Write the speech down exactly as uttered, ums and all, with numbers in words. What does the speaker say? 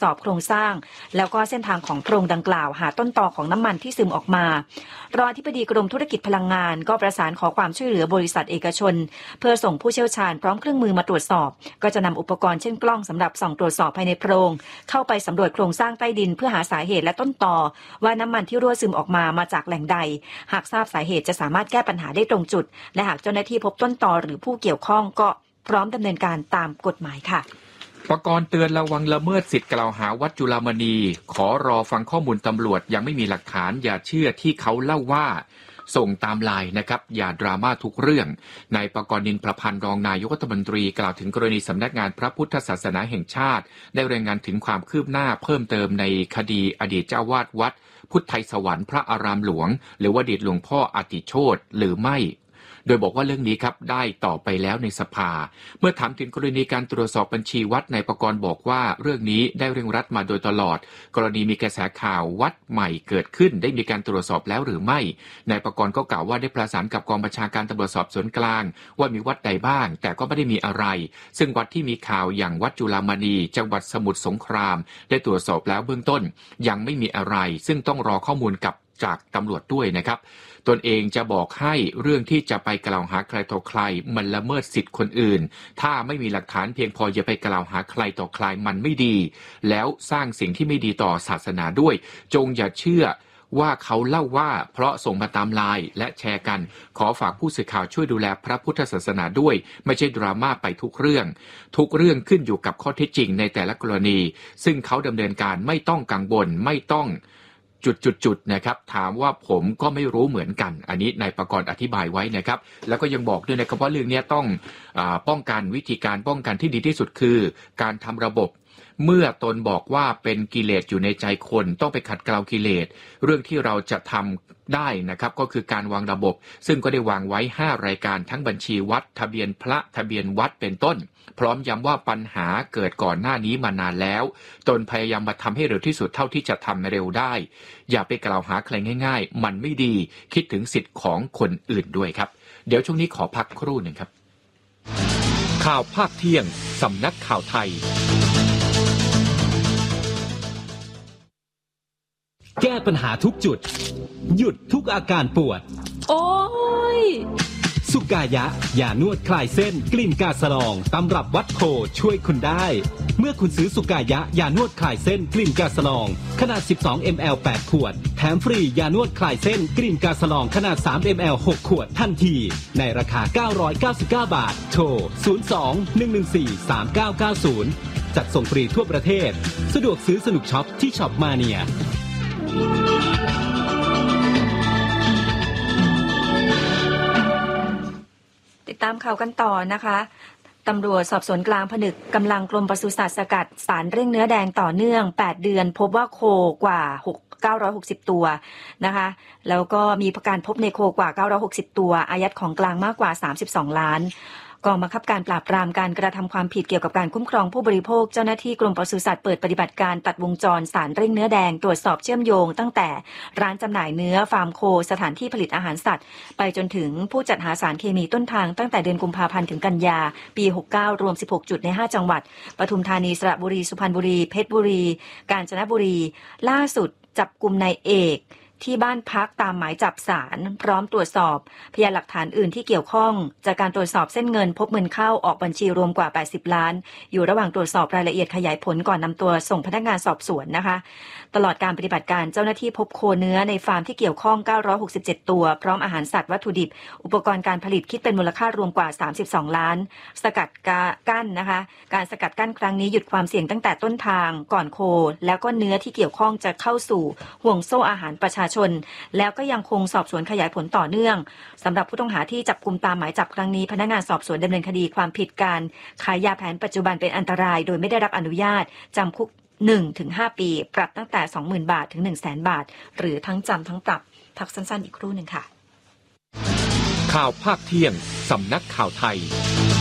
สอบโครงสร้างแล้วก็เส้นทางของโพรงดังกล่าวหาต้นตอของน้ำมันที่ซึมออกมารองอธิบดีกรมธุรกิจพลังงานก็ประสานขอความช่วยเหลือบริษัทเอกชนเพื่อส่งผู้เชี่ยวชาญพร้อมเครื่องมือมาตรวจสอบก็จะนำอุปกรณ์เช่นกล้องสำหรับส่องตรวจสอบภายในโพรงเข้าไปสำรวจโครงสร้างใต้ดินเพื่อหาสาเหตุและต้นตอว่าน้ำมันที่รั่วซึมออกมามาจากแหล่งใดหากทราบสาเหตุจะสามารถแก้ปัญหาได้ตรงจุดและหากเจ้าหน้าที่พบต้นตอหรือผู้เกี่ยวข้องก็พร้อมดำเนินการตามกฎหมายค่ะปกรณ์เตือนระวังละเมิดสิทธิ์กล่าวหาวัดจุฬามณีขอรอฟังข้อมูลตำรวจยังไม่มีหลักฐานอย่าเชื่อที่เขาเล่าว่าส่งตามไลน์นะครับอย่าดราม่าทุกเรื่องนายปกรณ์นินประพันธ์รองนายกรัฐมนตรีกล่าวถึงกรณีสำนักงานพระพุทธศาสนาแห่งชาติได้รายงานถึงความคืบหน้าเพิ่มเติมในคดีอดีตเจ้าวาดวัดพุทธไทยสวรรค์พระอารามหลวงหรือว่าอดีตหลวงพ่ออติโชติหรือไม่โดยบอกว่าเรื่องนี้ครับได้ต่อไปแล้วในสภาเมื่อถามถึงกรณีการตรวจสอบบัญชีวัดนายปกรณ์บอกว่าเรื่องนี้ได้เร่งรัดมาโดยตลอดกรณีมีกระแสข่าววัดใหม่เกิดขึ้นได้มีการตรวจสอบแล้วหรือไม่นายปกรณ์ก็กล่าวว่าได้ประสานกับกองบัญชาการตำรวจสอบสวนกลางว่ามีวัดใดบ้างแต่ก็ไม่ได้มีอะไรซึ่งวัดที่มีข่าวอย่างวัดจุฬามณีจังหวัดสมุทรสงครามได้ตรวจสอบแล้วเบื้องต้นยังไม่มีอะไรซึ่งต้องรอข้อมูลกับจากตำรวจด้วยนะครับตนเองจะบอกให้เรื่องที่จะไปกล่าวหาใครต่อใครมันละเมิดสิทธิ์คนอื่นถ้าไม่มีหลักฐานเพียงพออย่าไปกล่าวหาใครต่อใครมันไม่ดีแล้วสร้างสิ่งที่ไม่ดีต่อศาสนาด้วยจงอย่าเชื่อว่าเขาเล่าว่าเพราะส่งมาตามไลน์และแชร์กันขอฝากผู้สื่อข่าวช่วยดูแลพระพุทธศาสนาด้วยไม่ใช่ดราม่าไปทุกเรื่องทุกเรื่องขึ้นอยู่กับข้อเท็จจริงในแต่ละกรณีซึ่งเขาดำเนินการไม่ต้องกังวลไม่ต้องจุดๆๆนะครับถามว่าผมก็ไม่รู้เหมือนกันอันนี้นายปกรณ์อธิบายไว้นะครับแล้วก็ยังบอกด้วยนะครับว่าเรื่องนี้ต้องอ่าป้องกันวิธีการป้องกันที่ดีที่สุดคือการทำระบบเมื่อตนบอกว่าเป็นกิเลสอยู่ในใจคนต้องไปขัดเกลากิเลสเรื่องที่เราจะทำได้นะครับก็คือการวางระบบซึ่งก็ได้วางไว้ห้ารายการทั้งบัญชีวัดทะเบียนพระทะเบียนวัดเป็นต้นพร้อมย้ำว่าปัญหาเกิดก่อนหน้านี้มานานแล้วตนพยายามมาทำให้เร็วที่สุดเท่าที่จะทำเร็วได้อย่าไปกล่าวหาใครง่ายๆมันไม่ดีคิดถึงสิทธิ์ของคนอื่นด้วยครับเดี๋ยวช่วงนี้ขอพักครู่หนึ่งครับข่าวภาคเที่ยงสำนักข่าวไทยแก้ปัญหาทุกจุดหยุดทุกอาการปวดโอ้ยสุกายะยานวดคลายเส้นกลิ่นกาสลองตำรับวัดโพช่วยคุณได้เมื่อคุณซื้อสุกายะยานวดคลายเส้นกลิ่นกาสลองขนาด สิบสองมิลลิลิตร แปดขวดแถมฟรียานวดคลายเส้นกลิ่นกาสลองขนาด สามมิลลิลิตร หกขวดทันทีในราคาเก้าร้อยเก้าสิบเก้าบาทโทรศูนย์ สอง หนึ่ง หนึ่ง สี่ สาม เก้า เก้า ศูนย์จัดส่งฟรีทั่วประเทศสะดวกซื้อสนุกช็อปที่ช็อปมาเนียติดตามข่าวกันต่อนะคะตำรวจสอบสวนกลางผนึกกำลังกรมปศุสัตว์สกัดสารเร่งเนื้อแดงต่อเนื่องแปดเดือนพบว่าโคกว่าเก้าร้อยหกสิบตัวนะคะแล้วก็มีการพบในโคกว่าเก้าร้อยหกสิบตัวอายัดของกลางมากกว่าสามสิบสองล้านกองบังคับการปราบปรามการกระทำความผิดเกี่ยวกับการคุ้มครองผู้บริโภคเจ้าหน้าที่กรมปศุสัตว์เปิดปฏิบัติการตัดวงจรสารเร่งเนื้อแดงตรวจสอบเชื่อมโยงตั้งแต่ร้านจำหน่ายเนื้อฟาร์มโคสถานที่ผลิตอาหารสัตว์ไปจนถึงผู้จัดหาสารเคมีต้นทางตั้งแต่เดือนกุมภาพันธ์ถึงกันยาปีหกสิบเก้ารวมสิบหกจุดในห้าจังหวัดปทุมธานีสระบุรีสุพรรณบุรีเพชรบุรีกาญจนบุรีล่าสุดจับกุมนายเอกที่บ้านพักตามหมายจับศาลพร้อมตรวจสอบพยานหลักฐานอื่นที่เกี่ยวข้องจากการตรวจสอบเส้นเงินพบเงินเข้าออกบัญชีรวมกว่าแปดสิบล้านอยู่ระหว่างตรวจสอบรายละเอียดขยายผลก่อนนำตัวส่งพนักงานสอบสวนนะคะตลอดการปฏิบัติการเจ้าหน้าที่พบโคเนื้อในฟาร์มที่เกี่ยวข้องเก้าร้อยหกสิบเจ็ดตัวพร้อมอาหารสัตว์วัตถุดิบอุปกรณ์การผลิตคิดเป็นมูลค่ารวมกว่าสามสิบสองล้านสกัดกั้นนะคะการสกัดกั้นครั้งนี้หยุดความเสี่ยงตั้งแต่ต้นทางก่อนโคแล้วก็เนื้อที่เกี่ยวข้องจะเข้าสู่ห่วงโซ่อาหารประชาชนแล้วก็ยังคงสอบสวนขยายผลต่อเนื่องสำหรับผู้ต้องหาที่จับกุมตามหมายจับครั้งนี้พนักงานสอบสวนดำเนินคดีความผิดการขายยาแผนปัจจุบันเป็นอันตรายโดยไม่ได้รับอนุญาตจำคุก หนึ่งถึงห้า ปีปรับตั้งแต่ สองหมื่น บาทถึง หนึ่งแสน บาทหรือทั้งจำทั้งปรับพักสั้นๆอีกครู่หนึ่งค่ะข่าวภาคเที่ยงสำนักข่าวไทย